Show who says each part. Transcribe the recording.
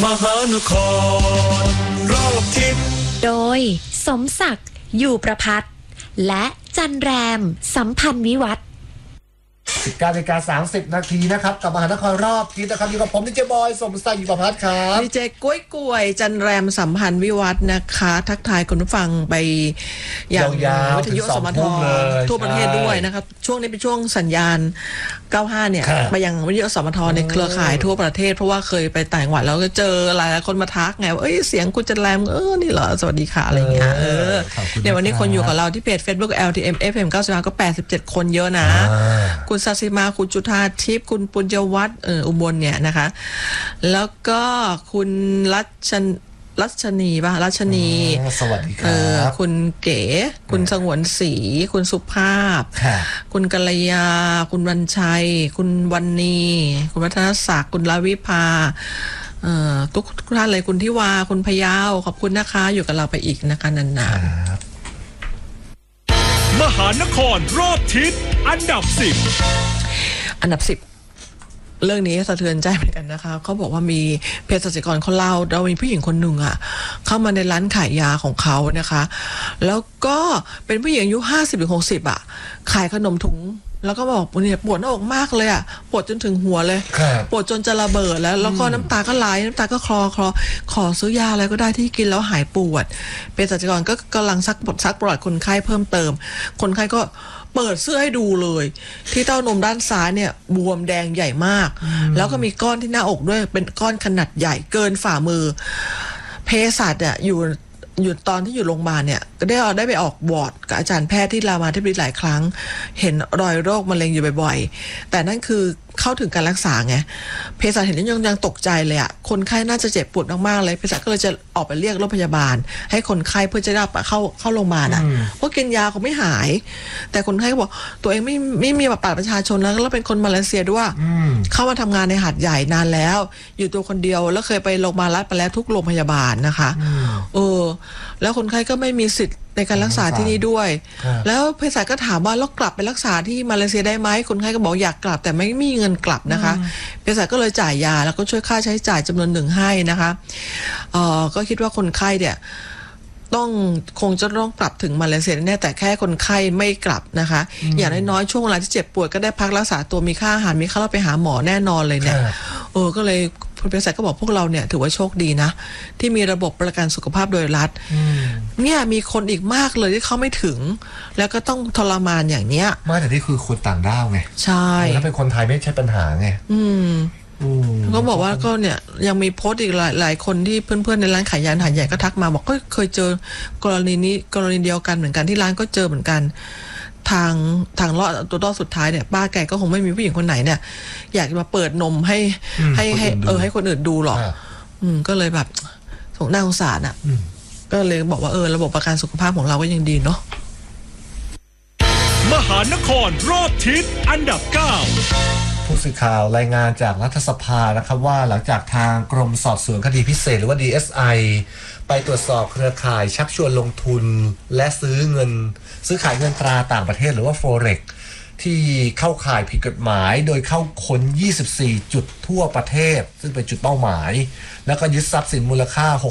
Speaker 1: มหานครรอบทิศ
Speaker 2: โดยสมศักดิ์อยู่ประภัตและจันแรมสัมพันธ์วิวัฒน์
Speaker 3: 19:30 นาทีนะครับกับมหานครรอบทิศนะครับอยู่กับผมดีเจบอยสมศักดิ์อยู่ประภัตครับ
Speaker 4: ดีเจกล้วยจันแรมสัมพันธ์วิวัฒน์นะคะทักทายคุณผู้ฟังไปอย่างวิทยุสมททั่วประเทศด้วยนะครับช่วงนี้เป็นช่วงสัญญาณ95เนี่ยไปยังวิทยุสมทในเครือข่ายทั่วประเทศเพราะว่าเคยไปต่างจังหวัดแล้วก็เจอหลายคนมาทักไงว่าเสียงคุณจันแรมนี่เหรอสวัสดีค่ะอะไรเงี้ยเดี๋ยววันนี้คนอยู่กับเราที่เพจ Facebook LTM FM 95ก็87คนเยอะนะคุณศาสิมาคุณจุธาทิพย์คุณปุญญวัฒน์อุบลเนี่ยนะคะแล้วก็คุณรัชนี
Speaker 3: สวัสดีครับ
Speaker 4: คุณเก๋คุณสงวนศรีคุณสุภาพคุณกัลยาคุณวันชัยคุณวันนีคุณวัฒนศักดิ์คุณลาวิภาทุกท่านเลยคุณทิวาคุณพยาวขอบคุณนะคะอยู่กับเราไปอีกนะคะนาน
Speaker 1: ๆมหานครรอบทิศอันดับ10
Speaker 4: เรื่องนี้สะเทือนใจเหมือนกันนะคะเขาบอกว่ามีเภสัชกรเขาเล่าเรามีผู้หญิงคนหนึ่งเข้ามาในร้านขายยาของเขานะคะแล้วก็เป็นผู้หญิงอายุ50 หรือ 60ขายขนมถุงแล้วก็บอกเนี่ยปวดหน้าอกมากเลยปวดจนถึงหัวเลยปวดจนจะระเบิดแล้วก็น้ำตาก็ไหลน้ำตาก็คลอขอซื้อยาอะไรก็ได้ที่กินแล้วหายปวดเภสัชกรก็กำลังซักประวัติคนไข้เพิ่มเติมคนไข้ก็เปิดเสื้อให้ดูเลยที่เต้านมด้านซ้ายเนี่ยบวมแดงใหญ่มากแล้วก็มีก้อนที่หน้าอกด้วยเป็นก้อนขนาดใหญ่เกินฝ่ามือเภสัชอยู่ตอนที่อยู่โรงพยาบาลเนี่ยก็ได้ไปออกวอร์ดกับอาจารย์แพทย์ที่รามาธิบดีหลายครั้งเห็นรอยโรคมะเร็งอยู่บ่อยๆแต่นั่นคือเข้าถึงการรักษาไงเภสัชเห็นยังตกใจเลยคนไข้น่าจะเจ็บปวดมากๆเลยเภสัชก็เลยจะออกไปเรียกรถพยาบาลให้คนไข้เพื่อจะได้เข้าโรงพยาบาลเพราะกินยาเขาไม่หายแต่คนไข้ก็บอกตัวเองไม่มีบัตรประชาชนแล้วเป็นคนมาเลเซียด้วยเข้ามาทำงานในหาดใหญ่นานแล้วอยู่ตัวคนเดียวแล้วเคยไปโรงพยาบาลรัฐไปแล้วทุกโรงพยาบาลนะคะแล้วคนไข้ก็ไม่มีสิทธิ์ในการรักษาที่นี่ด้วยแล้วเภสัชก็ถามว่าแล้วกลับไปรักษาที่มาเลเซียได้ไหมคนไข้ก็บอกอยากกลับแต่ไม่มีเงินกลับนะคะเภสัชก็เลยจ่ายยาแล้วก็ช่วยค่าใช้จ่ายจำนวนหนึ่งให้นะคะก็คิดว่าคนไข้เนี่ยคงจะต้องกลับถึงมาเลเซียแน่แต่แค่คนไข้ไม่กลับนะคะอย่างน้อยๆช่วงเวลาที่เจ็บปวดก็ได้พักรักษาตัวมีค่าอาหารมีค่าเราไปหาหมอแน่นอนเลยเนี่ยก็เลยคุณเภสัชก็บอกพวกเราเนี่ยถือว่าโชคดีนะที่มีระบบประกันสุขภาพโดยรัฐเนี่ยมีคนอีกมากเลยที่เขาไม่ถึงแล้วก็ต้องทรมานอย่างเนี้ย
Speaker 3: ไม่แต่นี่คือคนต่างด้าวไง
Speaker 4: ใช่
Speaker 3: แล้วเป็นคนไทยไม่ใช่ปัญหาไง
Speaker 4: ก็บอกว่าก็เนี่ยยังมีโพสต์อีกหลายคนที่เพื่อนๆในร้านขายยาหาดใหญ่ก็ทักมาบอกก็เคยเจอกรณีเดียวกันเหมือนกันที่ร้านก็เจอเหมือนกันทางรอดตัวรอดสุดท้ายเนี่ยป้าแกก็คงไม่มีผู้หญิงคนไหนเนี่ยอยากจะมาเปิดนมให้คนอื่นดูหรอกก็เลยแบบน่าสงสารก็เลยบอกว่าระบบประกันสุขภาพของเราก็ยังดีเนาะ
Speaker 1: มหานครรอบทิศอันดับ9
Speaker 3: ผู้สื่อข่าวรายงานจากรัฐสภานะครับว่าหลังจากทางกรมสอบสวนคดีพิเศษหรือว่า DSI ไปตรวจสอบเครือข่ายชักชวนลงทุนและซื้อขายเงินตราต่างประเทศหรือว่า Forex ที่เข้าข่ายผิดกฎหมายโดยเข้าค้น24 จุดทั่วประเทศซึ่งเป็นจุดเป้าหมายแล้วก็ยึดทรัพย์สินมูลค่า